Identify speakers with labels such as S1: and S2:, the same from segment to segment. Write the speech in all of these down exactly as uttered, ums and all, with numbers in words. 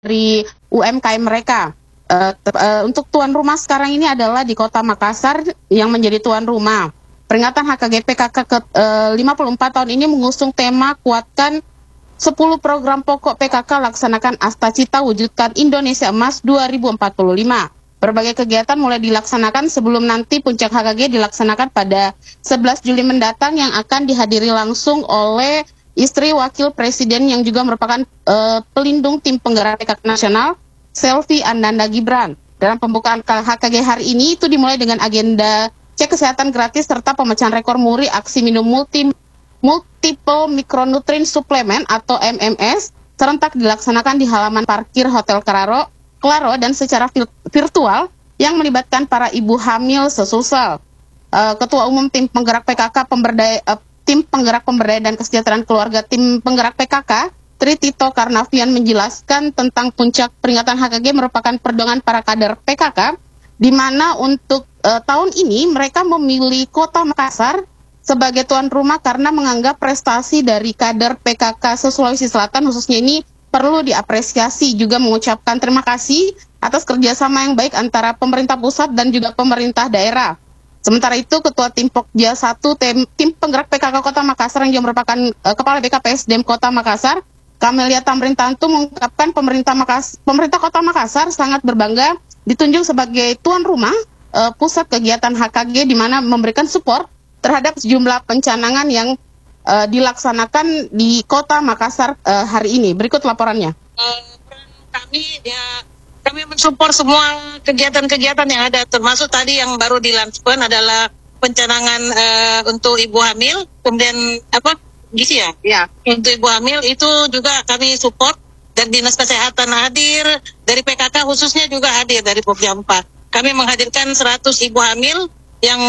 S1: dari U M K M mereka. Uh, uh, untuk tuan rumah sekarang ini adalah di Kota Makassar yang menjadi tuan rumah. Peringatan H K G P K K ke uh, lima puluh empat tahun ini mengusung tema kuatkan sepuluh program pokok P K K laksanakan Asta Cita wujudkan Indonesia Emas dua ribu empat puluh lima. Berbagai kegiatan mulai dilaksanakan sebelum nanti puncak H K G dilaksanakan pada sebelas Juli mendatang yang akan dihadiri langsung oleh istri Wakil Presiden yang juga merupakan uh, pelindung tim penggerak P K K nasional, Selvi Ananda Gibran. Dalam pembukaan H K G hari ini itu dimulai dengan agenda cek kesehatan gratis serta pemecahan rekor muri aksi minum multi, multiple micronutrient suplemen atau M M S serentak dilaksanakan di halaman parkir Hotel Claro, Claro dan secara virtual yang melibatkan para ibu hamil sesusul. Uh, Ketua Umum Tim Penggerak P K K Pemberdaya, uh, Tim Penggerak Pemberdayaan dan Kesejahteraan Keluarga Tim Penggerak P K K Tri Tito Karnavian menjelaskan tentang puncak peringatan H K G merupakan perjuangan para kader P K K, di mana untuk uh, tahun ini mereka memilih Kota Makassar sebagai tuan rumah karena menganggap prestasi dari kader P K K se-Sulawesi Selatan khususnya ini perlu diapresiasi, juga mengucapkan terima kasih atas kerjasama yang baik antara pemerintah pusat dan juga pemerintah daerah. Sementara itu, Ketua Tim Pokja satu Tim, Tim Penggerak P K K Kota Makassar yang juga merupakan uh, Kepala B K P S D M Kota Makassar, Kamelia Tamrin Tantu mengungkapkan pemerintah Makas, pemerintah Kota Makassar sangat berbangga ditunjuk sebagai tuan rumah uh, pusat kegiatan H K G di mana memberikan support terhadap sejumlah pencanangan yang uh, dilaksanakan di Kota Makassar uh, hari ini. Berikut laporannya.
S2: Uh, kami ya kami mensupport semua kegiatan-kegiatan yang ada, termasuk tadi yang baru dilanskan adalah pencanangan uh, untuk ibu hamil, kemudian apa? Gizi ya? Ya. Untuk ibu hamil itu juga kami support dan Dinas Kesehatan hadir, dari P K K khususnya juga hadir dari Pokja empat. Kami menghadirkan seratus ibu hamil yang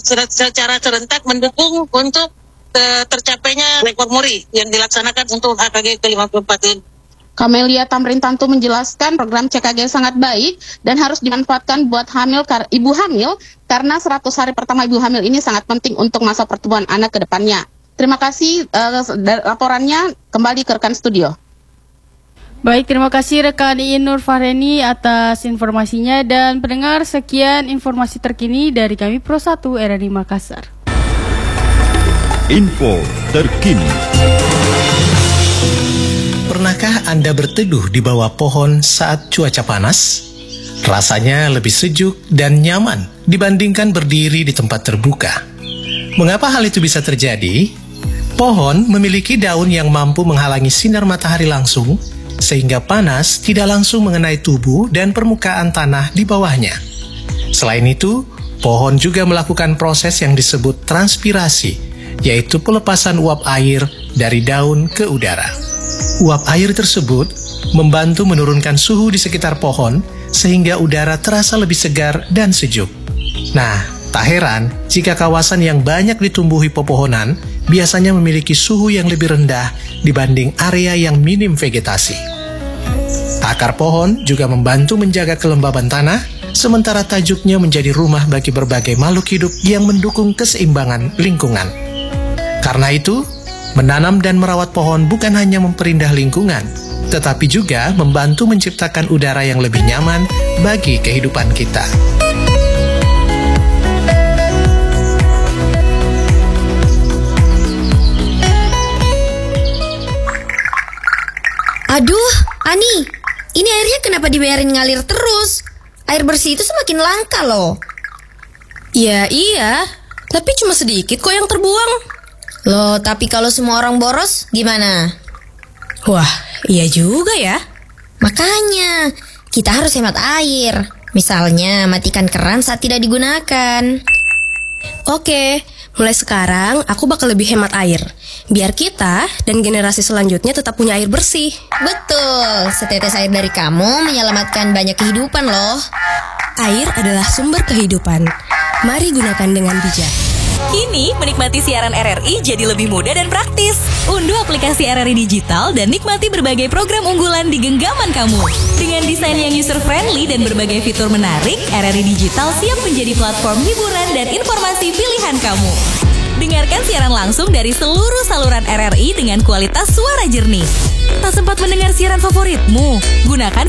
S2: secara serentak mendukung untuk uh, tercapainya rekor muri yang dilaksanakan untuk H K G ke lima puluh empat ini.
S1: Kamelia Tamrin Tantu menjelaskan program C K G sangat baik dan harus dimanfaatkan buat hamil kar- ibu hamil karena seratus hari pertama ibu hamil ini sangat penting untuk masa pertumbuhan anak ke depannya. Terima kasih uh, laporannya, kembali ke rekan studio.
S3: Baik, terima kasih rekan Iin Nur Fahreni atas informasinya, dan pendengar, sekian informasi terkini dari kami Pro satu R R I Makassar.
S4: Info terkini.
S5: Pernahkah Anda berteduh di bawah pohon saat cuaca panas? Rasanya lebih sejuk dan nyaman dibandingkan berdiri di tempat terbuka. Mengapa hal itu bisa terjadi? Pohon memiliki daun yang mampu menghalangi sinar matahari langsung, sehingga panas tidak langsung mengenai tubuh dan permukaan tanah di bawahnya. Selain itu, pohon juga melakukan proses yang disebut transpirasi, yaitu pelepasan uap air dari daun ke udara. Uap air tersebut membantu menurunkan suhu di sekitar pohon, sehingga udara terasa lebih segar dan sejuk. Nah, tak heran jika kawasan yang banyak ditumbuhi pepohonan biasanya memiliki suhu yang lebih rendah dibanding area yang minim vegetasi. Akar pohon juga membantu menjaga kelembaban tanah, sementara tajuknya menjadi rumah bagi berbagai makhluk hidup yang mendukung keseimbangan lingkungan. Karena itu, menanam dan merawat pohon bukan hanya memperindah lingkungan, tetapi juga membantu menciptakan udara yang lebih nyaman bagi kehidupan kita.
S6: Aduh, Ani, ini airnya kenapa dibiarin ngalir terus? Air bersih itu semakin langka loh.
S7: Ya iya, tapi cuma sedikit kok yang terbuang.
S6: Loh, tapi kalau semua orang boros, gimana?
S7: Wah, iya juga ya.
S6: Makanya, kita harus hemat air. Misalnya, matikan keran saat tidak digunakan.
S7: Oke, mulai sekarang aku bakal lebih hemat air, biar kita dan generasi selanjutnya tetap punya air bersih.
S6: Betul, setetes air dari kamu menyelamatkan banyak kehidupan loh.
S7: Air adalah sumber kehidupan. Mari gunakan dengan bijak.
S8: Kini, menikmati siaran R R I jadi lebih mudah dan praktis. Unduh aplikasi R R I Digital dan nikmati berbagai program unggulan di genggaman kamu. Dengan desain yang user-friendly dan berbagai fitur menarik, R R I Digital siap menjadi platform hiburan dan informasi pilihan kamu. Dengarkan siaran langsung dari seluruh saluran R R I dengan kualitas suara jernih. Tak sempat mendengar siaran favoritmu? Gunakan